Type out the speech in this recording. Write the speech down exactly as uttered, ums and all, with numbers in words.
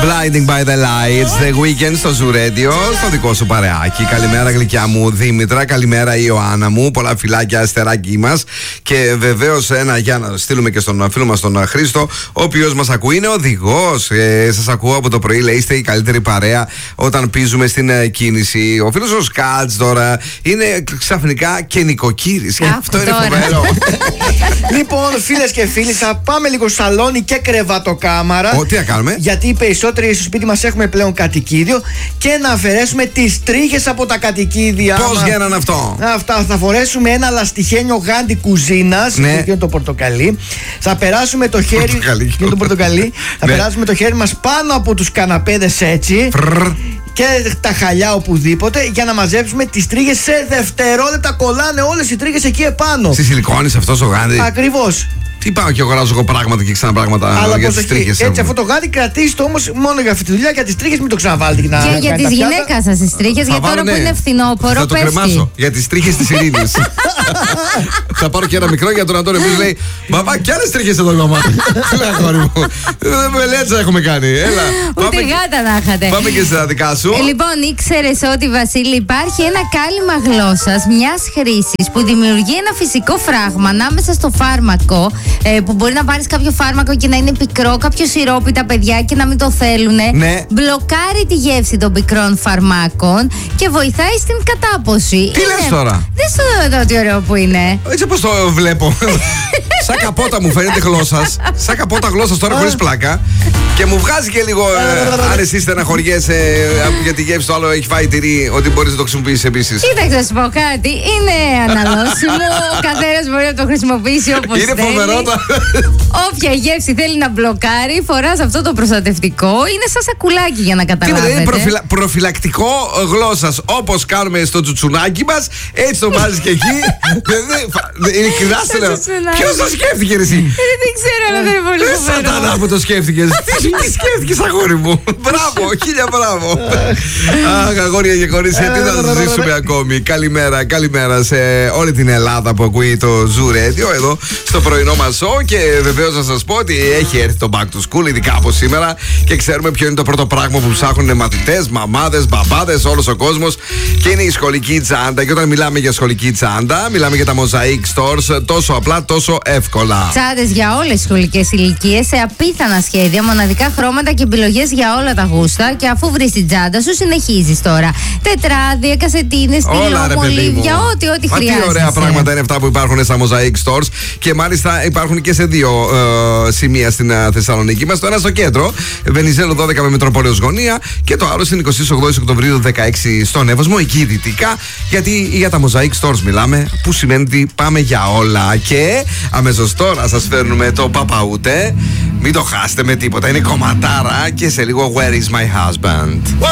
Blinding by the Lights, The Weeknd στο Zoo Radio, στο δικό σου παρεάκι. Καλημέρα, γλυκιά μου Δήμητρα. Καλημέρα, Ιωάννα μου. Πολλά φιλάκια, αστεράκι μας. Και βεβαίως ένα για να στείλουμε και στον φίλο μας τον Χρήστο, ο οποίος μας ακούει, είναι οδηγός. Ε, σας ακούω από το πρωί, λέει, είστε η καλύτερη παρέα όταν πίζουμε στην ε, κίνηση. Ο φίλος ο Σκάτς τώρα είναι ξαφνικά και νοικοκύρης. Και αυτό είναι φοβερό. Λοιπόν, φίλες και φίλοι, θα πάμε λίγο σαλόνι και κρεβατοκάμαρα. Ο, τι να κάνουμε? Γιατί οι περισσότεροι στο σπίτι μας έχουμε πλέον κατοικίδιο και να αφαιρέσουμε τις τρίχες από τα κατοικίδια. Πώς γίνανε αυτό? Αυτά, θα φορέσουμε ένα λαστιχένιο γάντι κουζίνας. Ναι. Και το πορτοκαλί. Θα περάσουμε το χέρι. Πορτοκαλί. Και το πορτοκαλί. Θα Ναι. περάσουμε το χέρι μας πάνω από τους καναπέδες έτσι. Φρρρ. Και τα χαλιά οπουδήποτε για να μαζέψουμε τις τρίχες σε δευτερόλεπτα. Κολλάνε όλες οι τρίχες εκεί επάνω. Στη σιλικόνης αυτός ο γάντι. Ακριβώς. Τι πάω και αγοράζω εγώ πράγματα και ξανά πράγματα Αλλά για πώς τις εκεί, τρίχες. έτσι αυτό το γάντι κρατήστε το όμως μόνο για αυτή τη δουλειά. Για τις τρίχες μην το ξαναβάλετε και να Και για κάνετε τη τα πιάτα. γυναίκα σας τις τρίχες, για τώρα βάλω, που ναι. είναι φθινόπωρο, Θα το πες κρεμάσω τι. για τις τρίχες της ειρήνης. Θα πάρω και ένα μικρό για τον Αντώνη που λέει μπαμπά, κι άλλες τρίχες εδώ μαμά. Τι λέει αγόρι μου. Μελέτσα έχουμε κάνει. Έλα. Ούτε γάτα να είχατε. Πάμε και στα δικά σου. Ε, λοιπόν, ήξερες ότι, Βασίλη, υπάρχει ένα κάλυμα γλώσσας μιας χρήσης που δημιουργεί ένα φυσικό φράγμα ανάμεσα στο φάρμακο, ε, που μπορεί να πάρεις κάποιο φάρμακο και να είναι πικρό, κάποιο σιρόπι τα παιδιά και να μην το θέλουνε. Ναι. Μπλοκάρει τη γεύση των πικρών φαρμάκων και βοηθάει στην κατάποση. Τι λες τώρα? Δεν στο δω τι ωραίο που είναι. Έτσι όπως το βλέπω. Σαν καπότα μου φαίνεται γλώσσας. Σαν καπότα γλώσσας τώρα χωρίς πλάκα. Και μου βγάζει και λίγο ε, αν εσύ στεναχωριέσαι ε, για τη γεύση το άλλο έχει φάει τυρί, ότι μπορείς να το χρησιμοποιήσεις επίσης. Κοίταξε, να σου πω κάτι. Είναι αναλώσιμο. Ο καθένας μπορεί να το χρησιμοποιήσει όπως Είναι θέλει. φοβερό το. Όποια γεύση θέλει να μπλοκάρει, φοράς αυτό το προστατευτικό. Είναι σαν σακουλάκι για να Τίποτα, καταλάβετε. είναι προφυλα... προφυλακτικό γλώσσας. Όπως κάνουμε στο τσουτσουνάκι μας, έτσι το βάζεις και εκεί. Ειλικρινά σου λέω. τσουτσουνάκι. Ποιος το σκέφτηκε ρε εσύ? Ε, Δεν ξέρω, αλλά δεν είναι πολύ Δεν φοβερό. σατανά που το σκέφτηκες. Τι τι σκέφτηκες αγόρι μου? Μπράβο, χίλια μπράβο. Αχ, αγόρια και κορίτσια, τι θα σας ζήσουμε ακόμη? Καλημέρα, καλημέρα σε όλη την Ελλάδα που ακούει το Zoo Radio εδώ στο πρωινό μας show. Και βεβαίως να σας πω ότι έχει έρθει το back to school, ειδικά από σήμερα. Και ξέρουμε ποιο είναι το πρώτο πράγμα που ψάχνουν μαθητές, μαμάδες, μπαμπάδες, όλος ο κόσμος. Και είναι η σχολική τσάντα. Και όταν μιλάμε για σχολική τσάντα, μιλάμε για τα Mosaic Stores. Τόσο απλά, τόσο εύκολα. Τσάντες για όλες τις σχολικές ηλικίες σε απίθανα σχέδια, μοναδικά χρώματα και επιλογές για όλα τα γούστα. Και αφού βρεις την τσάντα σου, συνεχίζεις τώρα. Τετράδια, κασετίνες, τηλεό, μολύβια, ό,τι, ό,τι Μα χρειάζεσαι. τι ωραία πράγματα είναι αυτά που υπάρχουν στα Mosaic Stores. Και μάλιστα υπάρχουν και σε δύο ε, σημεία στην ε, Θεσσαλονίκη μας. Το ένα στο κέντρο, Βενιζέλο δώδεκα με Μητροπόλεως Γωνία. Και το άλλο στην εικοστή ογδόη Οκτωβρίου δεκαέξι στον Εύωσμο, εκεί δυτικά. Γιατί για τα Mosaic Stores μιλάμε, που σημαίνει ότι πάμε για όλα. Και αμέσως τώρα σας φέρνουμε το Παπαούτε. Μην το χάσετε με τίποτα. Είναι κομματάρα και σε λίγο Where is my husband.